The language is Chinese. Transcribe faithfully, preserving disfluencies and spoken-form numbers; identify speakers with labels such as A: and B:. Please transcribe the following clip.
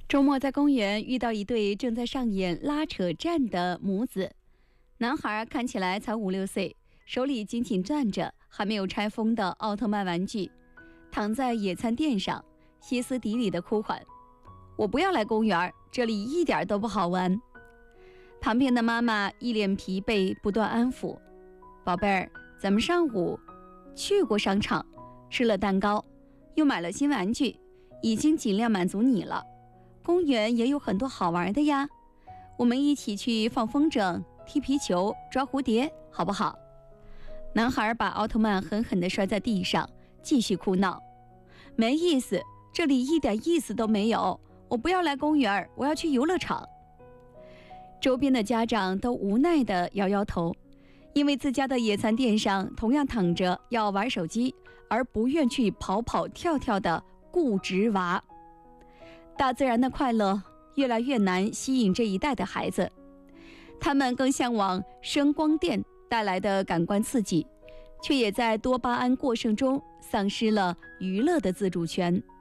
A: 周末在公园遇到一对正在上演拉扯战的母子，男孩看起来才五六岁，手里紧紧攥着还没有拆封的奥特曼玩具，躺在野餐垫上，歇斯底里地哭喊：我不要来公园，这里一点都不好玩。旁边的妈妈一脸疲惫，不断安抚：宝贝儿，咱们上午去过商场，吃了蛋糕，又买了新玩具，已经尽量满足你了。公园也有很多好玩的呀，我们一起去放风筝、踢皮球、抓蝴蝶，好不好？男孩把奥特曼狠狠地摔在地上，继续哭闹：没意思，这里一点意思都没有，我不要来公园，我要去游乐场。周边的家长都无奈地摇摇头，因为自家的野餐垫上同样躺着要玩手机而不愿去跑跑跳跳的固执娃。大自然的快乐越来越难吸引这一代的孩子，他们更向往声光电带来的感官刺激，却也在多巴胺过剩中丧失了娱乐的自主权。